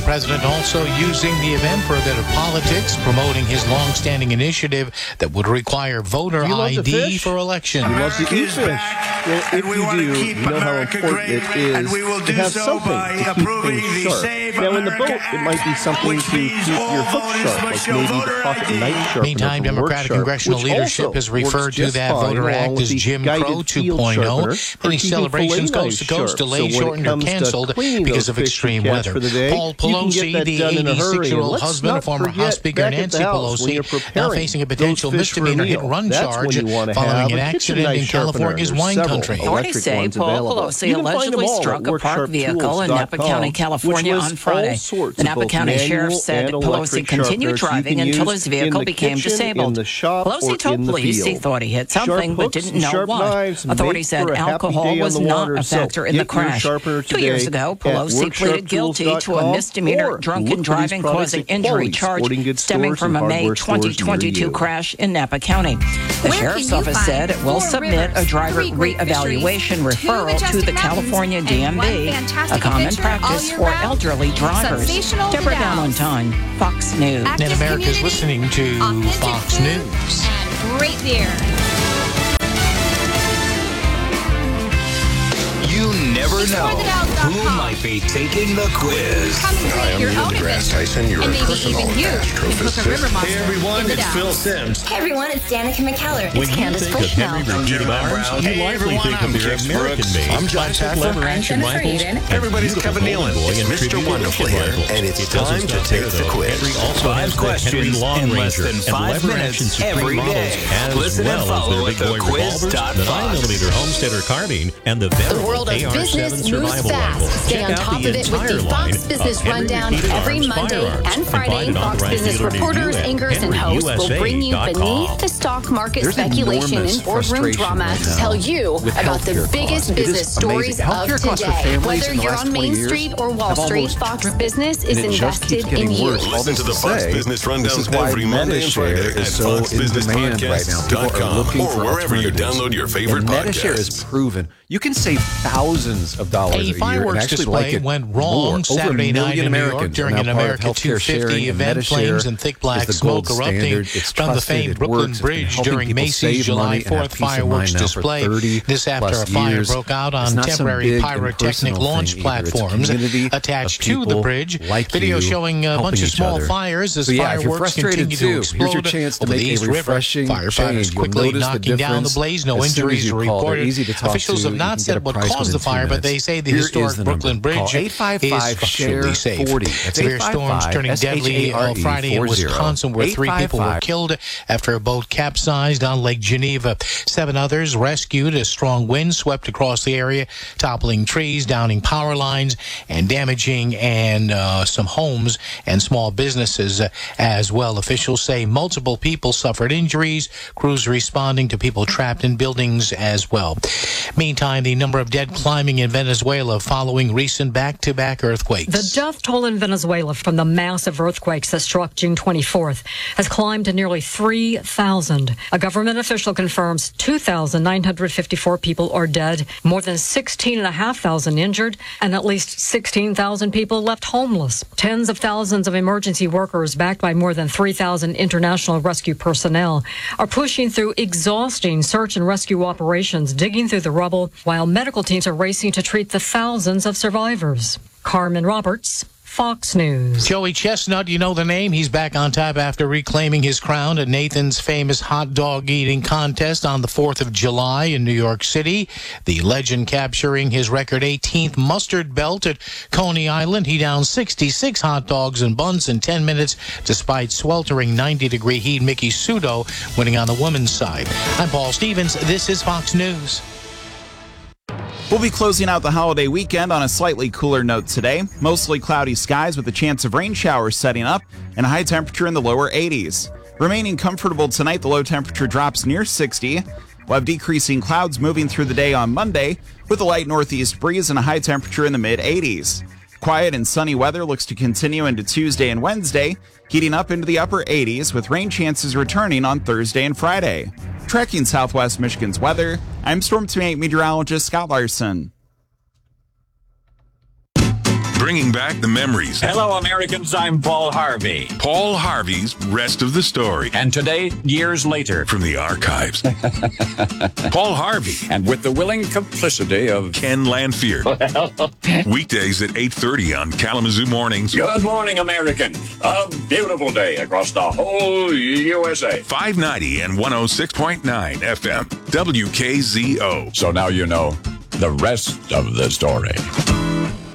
president also using the event for a bit of politics, promoting his long-standing initiative that would require voter ID for elections. You love to eat fish. Well, if you do, you know how important it is to have something to keep things sharp. Now, in the boat, it might be something to keep your hook sharp, like maybe the pocket knife sharpener. Meantime, Democratic congressional leadership has referred to that voter act as Jim Crow 2.0. Many celebrations coast to coast delayed, shortened, or canceled because of extreme weather. Paul Pelosi, the 86-year-old husband of former House Speaker Nancy Pelosi, now facing a potential misdemeanor hit-run charge following an accident in California's wine country. Authorities say Paul Pelosi allegedly struck a parked vehicle in Napa County, California on Friday. The Napa County Sheriff said Pelosi continued driving until his vehicle became disabled. Pelosi told police he thought he hit something but didn't know what. Authorities said alcohol was not a factor in the crash. 2 years ago, Pelosi pleaded guilty to a misdemeanor drunken driving causing injury charge stemming from a May 2022 crash in Napa County. The Sheriff's Office said it will submit a driver re-evaluation referral to the California DMV, a common practice for elderly drivers. Deborah Valentine, Fox News. And America's listening to Fox News. And great beer. You never know who might be taking the quiz. Hi, I'm Neil deGrasse Tyson, your personal astrophysicist. Hey everyone, it's Phil Sims. Hey everyone, it's Danica McKellar. When you think of Henry Repeating Arms, you likely think of the American-made I'm John Packer. lever-action rifles. Everybody's Kevin Nealon. It's Mr. Wonderful here, and it's time to take the quiz. Henry also has the Henry Long Ranger and lever-action Supreme models, as well as their big boy revolvers, the 9mm Homesteader carbine, and the venerable AR-7 survival rifle. Stay on top of it with the Fox Business Rundown every Monday and Friday. Fox Business reporters, anchors, and hosts will bring you beneath the stock market speculation and boardroom drama to tell you about the biggest business stories of today. Whether you're on Main Street or Wall Street, Fox Business is invested in you. Listen to the Fox Business Rundown every Monday and Friday at foxbusinesspodcast.com or wherever you download your favorite podcast. MetaShare is proven. You can save thousands of dollars a year. Fireworks display went wrong Saturday night in New York during an America 250 event. Flames and thick black smoke erupting from the famed Brooklyn Bridge during Macy's July 4th fireworks display. This after a fire broke out on temporary pyrotechnic launch platforms attached to the bridge. Video showing a bunch of small fires as fireworks continue to explode over the East River. Firefighters quickly knocking down the blaze. No injuries were reported. Officials have not said what caused the fire, but they say the historic Brooklyn Bridge is structurally safe. Severe storms turning deadly Friday in Wisconsin, where 3 people were killed after a boat capsized on Lake Geneva. 7 others rescued as strong winds swept across the area, toppling trees, downing power lines, and damaging some homes and small businesses as well. Officials say multiple people suffered injuries. Crews responding to people trapped in buildings as well. Meantime, the number of dead climbing in Venezuela following recent back-to-back earthquakes. The death toll in Venezuela from the massive earthquakes that struck June 24th has climbed to nearly 3,000. A government official confirms 2,954 people are dead, more than 16,500 injured, and at least 16,000 people left homeless. Tens of thousands of emergency workers, backed by more than 3,000 international rescue personnel, are pushing through exhausting search and rescue operations, digging through the rubble, while medical teams are racing to treat the thousands of survivors. Carmen Roberts, Fox News. Joey Chestnut, you know the name. He's back on top after reclaiming his crown at Nathan's famous hot dog eating contest on the 4th of July in New York City. The legend capturing his record 18th mustard belt at Coney Island. He downed 66 hot dogs and buns in 10 minutes despite sweltering 90-degree heat. Mickey Sudo winning on the women's side. I'm Paul Stevens. This is Fox News. We'll be closing out the holiday weekend on a slightly cooler note today. Mostly cloudy skies with a chance of rain showers setting up and a high temperature in the lower 80s. Remaining comfortable tonight, the low temperature drops near 60. We'll have decreasing clouds moving through the day on Monday with a light northeast breeze and a high temperature in the mid-80s. Quiet and sunny weather looks to continue into Tuesday and Wednesday, heating up into the upper 80s with rain chances returning on Thursday and Friday. Tracking Southwest Michigan's weather, I'm Storm Team 8 meteorologist Scott Larson. bringing back the memories. Hello, Americans. I'm Paul Harvey. Paul Harvey's Rest of the Story. And today, years later. From the archives. Paul Harvey. And with the willing complicity of Ken Lanfear. Weekdays at 8:30 on Kalamazoo Mornings. Good morning, American. A beautiful day across the whole USA. 590 and 106.9 FM. WKZO. So now you know the rest of the story.